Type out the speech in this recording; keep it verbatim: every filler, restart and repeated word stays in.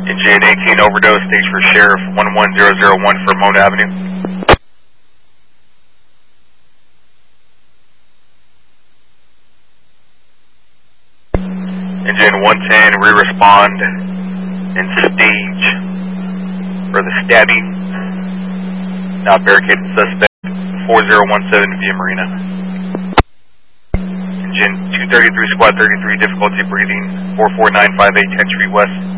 Engine eighteen overdose, stage for Sheriff one one zero zero one for Mona Avenue. Engine one ten, re-respond and stage for the stabbing. Now barricaded suspect four zero one seven via Marina. Engine two thirty-three, squad thirty-three, difficulty breathing, four four nine five eight, ten Street West.